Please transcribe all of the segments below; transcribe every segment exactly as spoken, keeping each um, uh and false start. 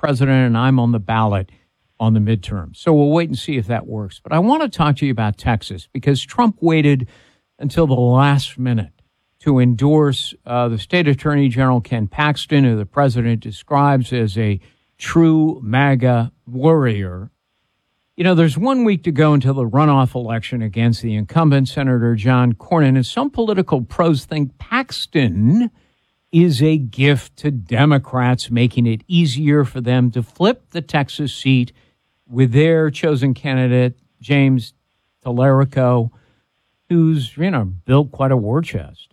president and I'm on the ballot on the midterm. So we'll wait and see if that works. But I want to talk to you about Texas because Trump waited until the last minute to endorse uh, the state attorney general, Ken Paxton, who the president describes as a true MAGA warrior. You know, there's one week to go until the runoff election against the incumbent, Senator John Cornyn, and some political pros think Paxton is a gift to Democrats, making it easier for them to flip the Texas seat with their chosen candidate, James Tallarico, who's, you know, built quite a war chest.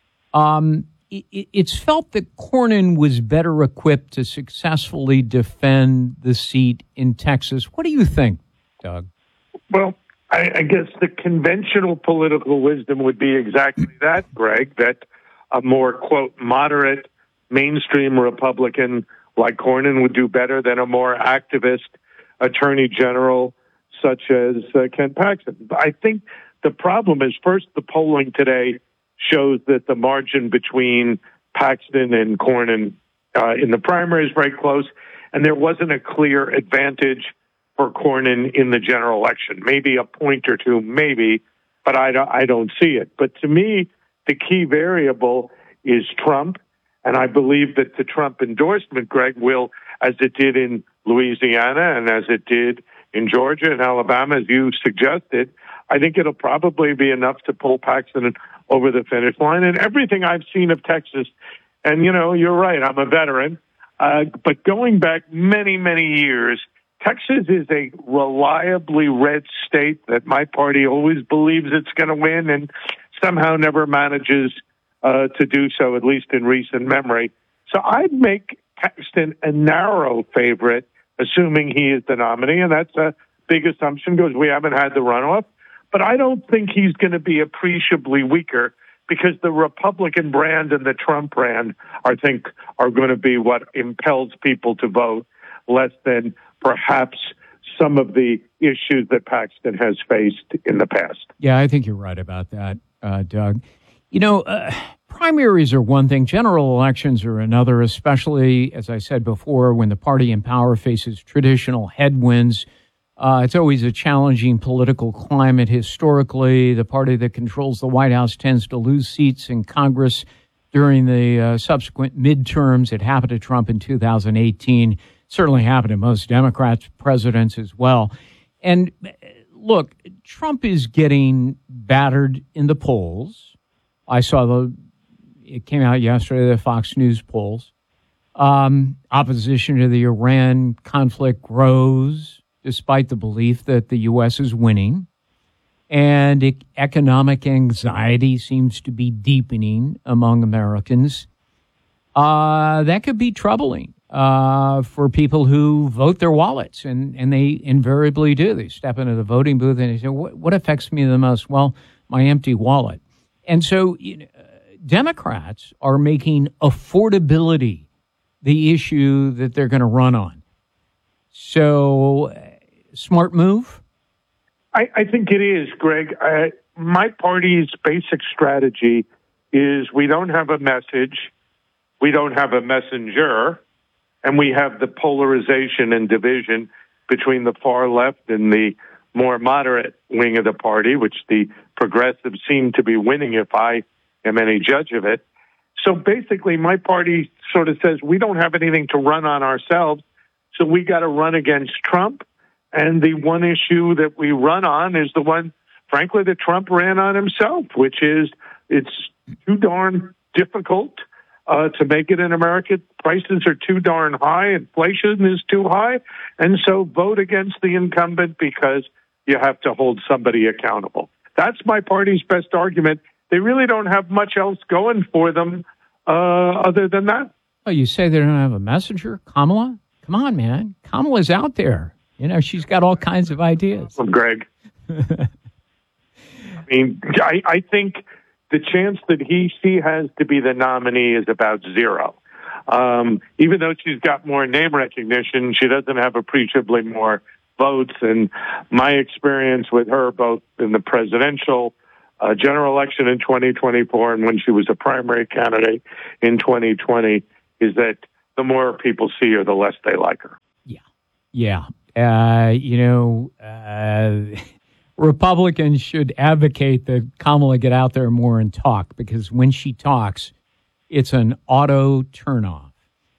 Um, it, it's felt that Cornyn was better equipped to successfully defend the seat in Texas. What do you think, Doug? Well, I, I guess the conventional political wisdom would be exactly that, Greg, that a more, quote, moderate mainstream Republican like Cornyn would do better than a more activist attorney general such as uh, Ken Paxton. I think the problem is, first, the polling today shows that the margin between Paxton and Cornyn uh, in the primary is very close, and there wasn't a clear advantage for Cornyn in the general election. Maybe a point or two, maybe, but I don't, I don't see it. But to me, the key variable is Trump, and I believe that the Trump endorsement, Greg, will, as it did in Louisiana and as it did in Georgia and Alabama, as you suggested, I think it'll probably be enough to pull Paxton over the finish line. And everything I've seen of Texas, and, you know, you're right, I'm a veteran, uh, but going back many, many years, Texas is a reliably red state that my party always believes it's going to win and somehow never manages uh, to do so, at least in recent memory. So I'd make Paxton a narrow favorite, assuming he is the nominee, and that's a big assumption because we haven't had the runoff. But I don't think he's going to be appreciably weaker because the Republican brand and the Trump brand, I think, are going to be what impels people to vote, less than perhaps some of the issues that Paxton has faced in the past. Yeah, I think you're right about that, uh, Doug. You know, uh, primaries are one thing. General elections are another, especially, as I said before, when the party in power faces traditional headwinds. Uh, it's always a challenging political climate. Historically, the party that controls the White House tends to lose seats in Congress during the uh, subsequent midterms. It happened to Trump in two thousand eighteen. Certainly happened to most Democrats, presidents as well. And look, Trump is getting battered in the polls. I saw the, it came out yesterday, the Fox News polls. Um, opposition to the Iran conflict grows, despite the belief that the U S is winning. And e- economic anxiety seems to be deepening among Americans. Uh, that could be troubling uh, for people who vote their wallets, and, and they invariably do. They step into the voting booth and they say, what, what affects me the most? Well, my empty wallet. And so you know, Democrats are making affordability the issue that they're going to run on. So, smart move? I, I think it is, Greg. I, my party's basic strategy is we don't have a message, we don't have a messenger, and we have the polarization and division between the far left and the more moderate wing of the party, which the progressives seem to be winning if I am any judge of it. So basically, my party sort of says we don't have anything to run on ourselves, so we got to run against Trump. And the one issue that we run on is the one, frankly, that Trump ran on himself, which is it's too darn difficult uh, to make it in America. Prices are too darn high. Inflation is too high. And so vote against the incumbent because you have to hold somebody accountable. That's my party's best argument. They really don't have much else going for them uh, other than that. Oh, you say they don't have a messenger? Kamala? Come on, man. Kamala's out there. You know, she's got all kinds of ideas. Well, Greg. I mean, I, I think the chance that he she has to be the nominee is about zero. Um, even though she's got more name recognition, she doesn't have appreciably more votes. And my experience with her, both in the presidential uh, general election in twenty twenty-four and when she was a primary candidate in twenty twenty, is that the more people see her, the less they like her. Yeah. Yeah. Uh, you know, uh, Republicans should advocate that Kamala get out there more and talk, because when she talks, it's an auto turnoff.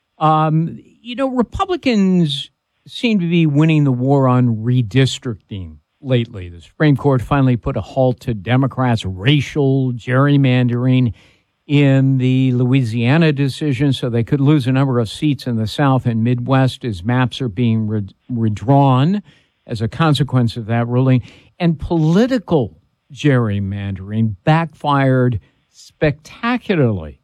Um, you know, Republicans seem to be winning the war on redistricting lately. The Supreme Court finally put a halt to Democrats' racial gerrymandering in the Louisiana decision, so they could lose a number of seats in the South and Midwest as maps are being re- redrawn as a consequence of that ruling. And political gerrymandering backfired spectacularly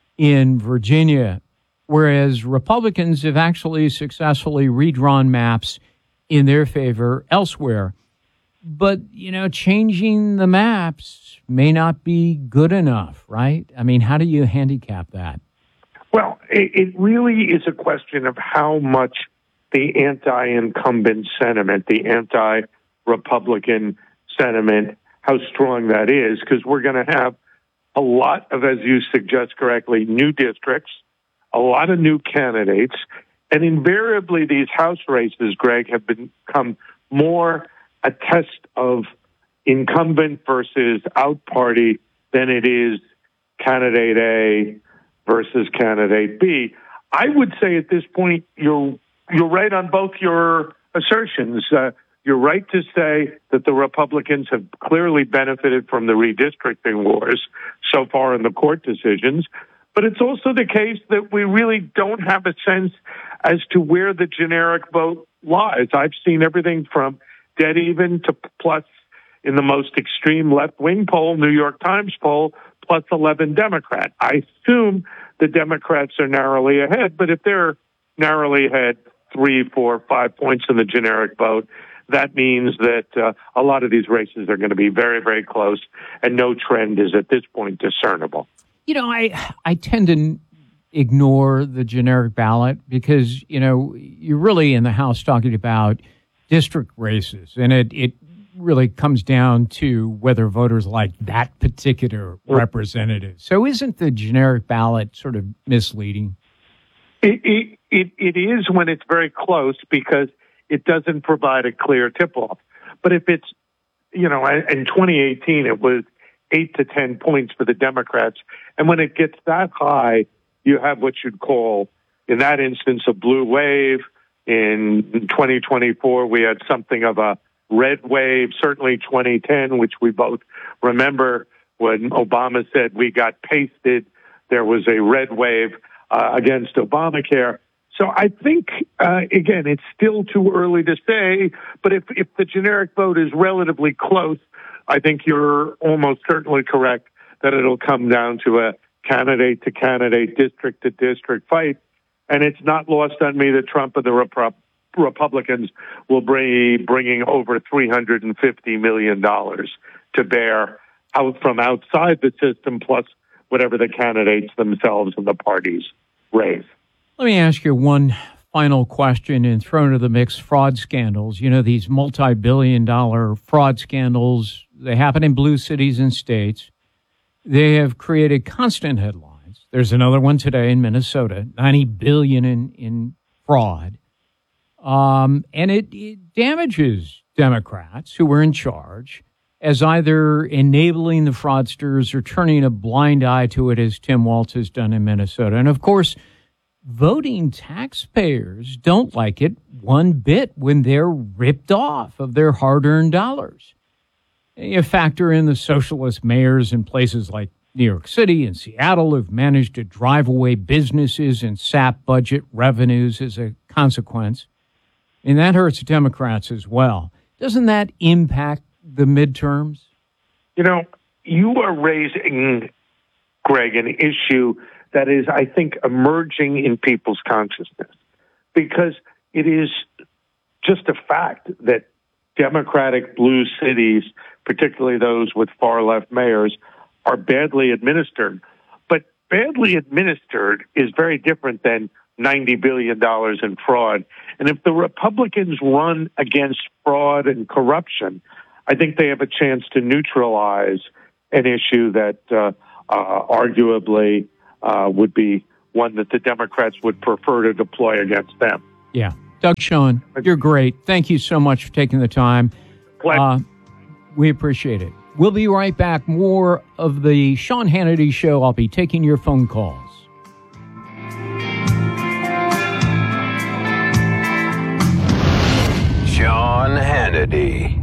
in Virginia, whereas Republicans have actually successfully redrawn maps in their favor elsewhere. But, you know, changing the maps may not be good enough, right? I mean, how do you handicap that? Well, it, it really is a question of how much the anti-incumbent sentiment, the anti-Republican sentiment, how strong that is, because we're going to have a lot of, as you suggest correctly, new districts, a lot of new candidates, and invariably these House races, Greg, have become more a test of incumbent versus out party than it is candidate A versus candidate B. I would say at this point you're you're right on both your assertions. Uh, you're right to say that the Republicans have clearly benefited from the redistricting wars so far in the court decisions, but it's also the case that we really don't have a sense as to where the generic vote lies. I've seen everything from dead even to plus in the most extreme left-wing poll, New York Times poll, plus eleven Democrat. I assume the Democrats are narrowly ahead, but if they're narrowly ahead three, four, five points in the generic vote, that means that uh, a lot of these races are going to be very, very close, and no trend is at this point discernible. You know, I I tend to ignore the generic ballot because, you know, you're really in the House talking about district races, and it, it really comes down to whether voters like that particular representative. So isn't the generic ballot sort of misleading? It, it, it, it is when it's very close because it doesn't provide a clear tip-off. But if it's, you know, in twenty eighteen, it was eight to ten points for the Democrats. And when it gets that high, you have what you'd call, in that instance, a blue wave. In twenty twenty-four, we had something of a red wave, certainly twenty ten, which we both remember when Obama said we got pasted. There was a red wave uh, against Obamacare. So I think, uh, again, it's still too early to say, but if, if the generic vote is relatively close, I think you're almost certainly correct that it'll come down to a candidate-to-candidate, district-to-district fight. And it's not lost on me that Trump and the Rep- Republicans will be bringing over three hundred fifty million dollars to bear out from outside the system, plus whatever the candidates themselves and the parties raise. Let me ask you one final question and throw into the mix fraud scandals. You know, these multi-billion dollar fraud scandals, they happen in blue cities and states. They have created constant headlines. There's another one today in Minnesota, ninety billion dollars in, in fraud. Um, and it, it damages Democrats who were in charge as either enabling the fraudsters or turning a blind eye to it, as Tim Walz has done in Minnesota. And of course, voting taxpayers don't like it one bit when they're ripped off of their hard-earned dollars. You factor in the socialist mayors in places like New York City and Seattle who've managed to drive away businesses and sap budget revenues as a consequence. And that hurts Democrats as well. Doesn't that impact the midterms? You know, you are raising, Greg, an issue that is, I think, emerging in people's consciousness, because it is just a fact that Democratic blue cities, particularly those with far-left mayors, are badly administered. But badly administered is very different than ninety billion dollars in fraud. And if the Republicans run against fraud and corruption, I think they have a chance to neutralize an issue that uh, uh, arguably uh, would be one that the Democrats would prefer to deploy against them. Yeah. Doug Schoen, you're great. Thank you so much for taking the time. Uh, we appreciate it. We'll be right back. More of the Sean Hannity Show. I'll be taking your phone calls. Sean Hannity.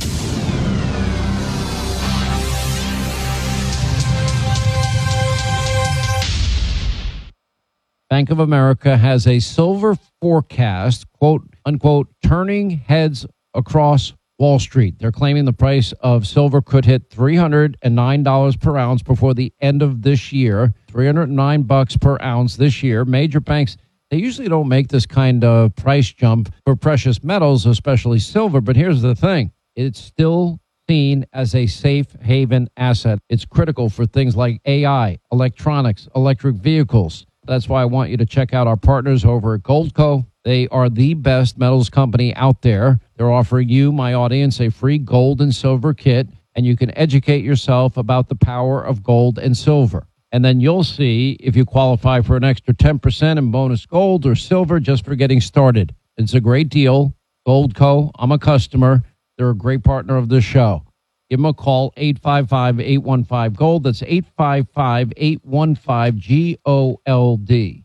Bank of America has a silver forecast, quote unquote, turning heads across Wall Street. They're claiming the price of silver could hit three hundred nine dollars per ounce before the end of this year. three hundred nine bucks per ounce this year. Major banks, they usually don't make this kind of price jump for precious metals, especially silver. But here's the thing. It's still seen as a safe haven asset. It's critical for things like A I, electronics, electric vehicles. That's why I want you to check out our partners over at Goldco. They are the best metals company out there. They're offering you, my audience, a free gold and silver kit, and you can educate yourself about the power of gold and silver. And then you'll see if you qualify for an extra ten percent in bonus gold or silver just for getting started. It's a great deal. Goldco, I'm a customer. They're a great partner of this show. Give them a call, eight five five, eight one five, GOLD. That's eight five five, eight one five, G O L D.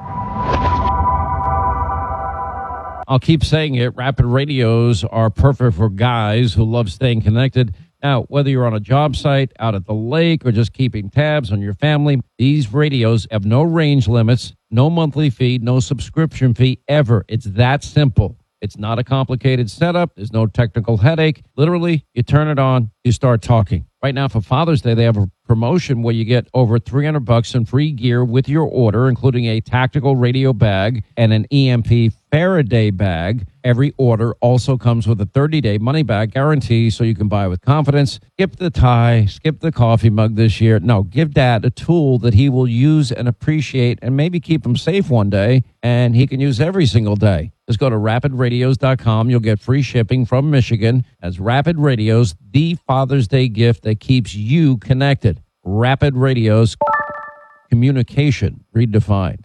I'll keep saying it. Rapid radios are perfect for guys who love staying connected. Now, whether you're on a job site, out at the lake, or just keeping tabs on your family, these radios have no range limits, no monthly fee, no subscription fee ever. It's that simple. It's not a complicated setup. There's no technical headache. Literally, you turn it on, you start talking. Right now, for Father's Day, they have a promotion where you get over three hundred bucks in free gear with your order, including a tactical radio bag and an E M P Faraday bag. Every order also comes with a thirty-day money-back guarantee, so you can buy with confidence. Skip the tie, skip the coffee mug this year. No, give Dad a tool that he will use and appreciate and maybe keep him safe one day, and he can use every single day. Just go to rapid radios dot com. You'll get free shipping from Michigan. As Rapid Radios, the Father's Day gift that keeps you connected. Rapid Radios, communication redefined.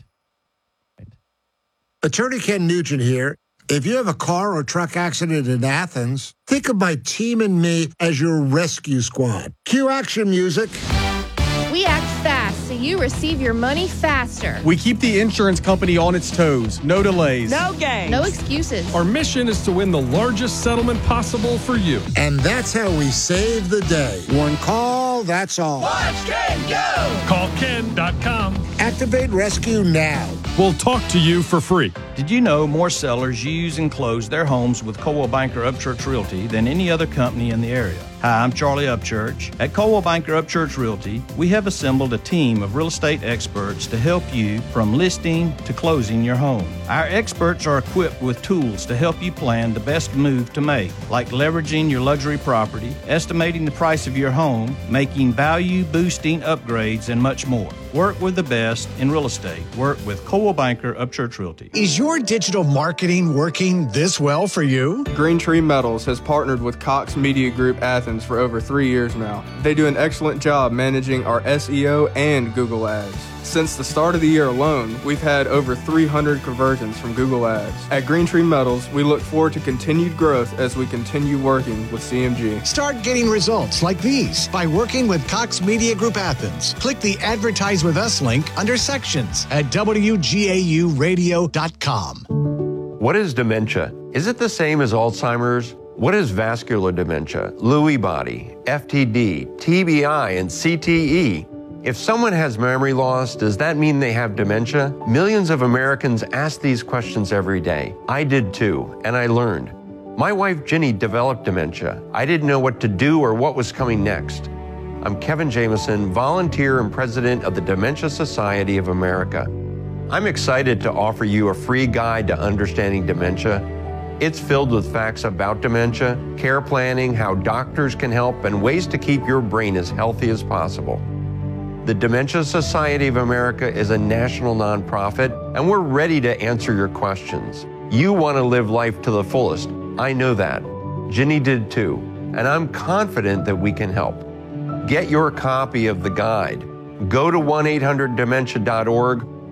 Attorney Ken Nugent here. If you have a car or truck accident in Athens, think of my team and me as your rescue squad. Cue action music. We act fast so you receive your money faster. We keep the insurance company on its toes. No delays. No games. No excuses. Our mission is to win the largest settlement possible for you. And that's how we save the day. One call, that's all. Watch Ken go! Call Ken dot com. Activate rescue now. We'll talk to you for free. Did you know more sellers use and close their homes with Coldwell Banker Upchurch Realty than any other company in the area? Hi, I'm Charlie Upchurch. At Coldwell Banker Upchurch Realty, we have assembled a team of real estate experts to help you from listing to closing your home. Our experts are equipped with tools to help you plan the best move to make, like leveraging your luxury property, estimating the price of your home, making value-boosting upgrades, and much more. Work with the best in real estate. Work with Coldwell Banker Upchurch Realty. Is your digital marketing working this well for you? Green Tree Metals has partnered with Cox Media Group Athens for over three years now. They do an excellent job managing our S E O and Google Ads. Since the start of the year alone, we've had over three hundred conversions from Google Ads. At Green Tree Metals, we look forward to continued growth as we continue working with C M G. Start getting results like these by working with Cox Media Group Athens. Click the Advertise With Us link under Sections at W G A U radio dot com. What is dementia? Is it the same as Alzheimer's? What is vascular dementia, Lewy body, F T D, T B I, and C T E? If someone has memory loss, does that mean they have dementia? Millions of Americans ask these questions every day. I did too, and I learned. My wife, Ginny, developed dementia. I didn't know what to do or what was coming next. I'm Kevin Jameson, volunteer and president of the Dementia Society of America. I'm excited to offer you a free guide to understanding dementia. It's filled with facts about dementia, care planning, how doctors can help, and ways to keep your brain as healthy as possible. The Dementia Society of America is a national nonprofit, and we're ready to answer your questions. You want to live life to the fullest. I know that. Ginny did too, and I'm confident that we can help. Get your copy of the guide. Go to one eight hundred dementia dot org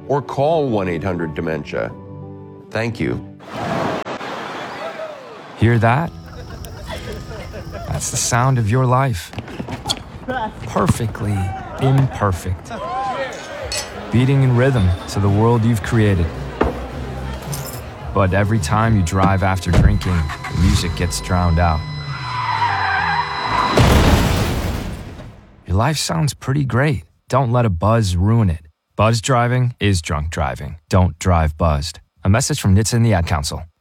or call one eight hundred dementia. Thank you. Hear that? That's the sound of your life. Perfectly imperfect. Beating in rhythm to the world you've created. But every time you drive after drinking, the music gets drowned out. Your life sounds pretty great. Don't let a buzz ruin it. Buzz driving is drunk driving. Don't drive buzzed. A message from N H T S A and the Ad Council.